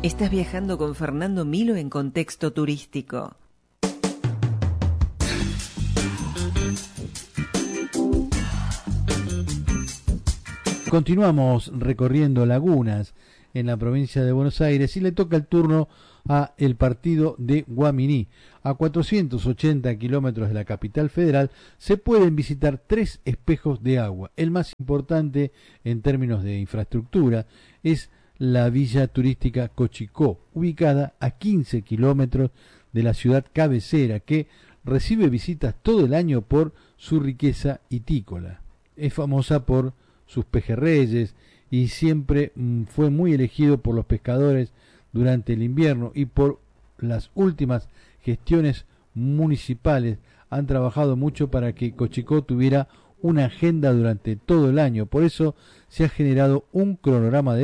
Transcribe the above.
Estás viajando con Fernando Milo en Contexto Turístico. Continuamos recorriendo lagunas en la provincia de Buenos Aires y le toca el turno a el partido de Guaminí. A 480 kilómetros de la capital federal se pueden visitar 3 espejos de agua. El más importante en términos de infraestructura es la villa turística Cochicó, ubicada a 15 kilómetros de la ciudad cabecera, que recibe visitas todo el año por su riqueza hitícola. Es famosa por sus pejerreyes y siempre fue muy elegido por los pescadores durante el invierno, y por las últimas gestiones municipales han trabajado mucho para que Cochicó tuviera una agenda durante todo el año. Por eso se ha generado un cronograma de